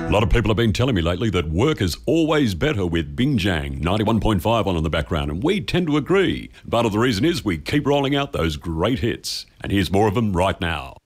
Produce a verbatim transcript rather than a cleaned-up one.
A lot of people have been telling me lately that work is always better with Bingjang ninety-one point five on in the background, and we tend to agree. Part of the reason is we keep rolling out those great hits, and here's more of them right now.